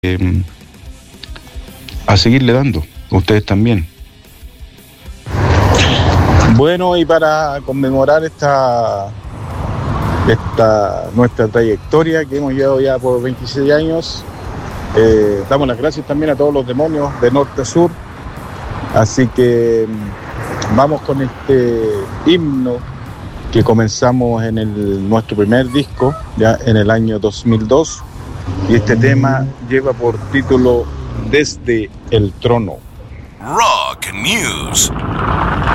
a seguirle dando, ustedes también. Bueno, y para conmemorar esta nuestra trayectoria que hemos llevado ya por 26 años, damos las gracias también a todos los demonios de norte a sur. Así que vamos con este himno que comenzamos en nuestro primer disco, ya en el año 2002, y este tema lleva por título Desde el Trono. Rock News.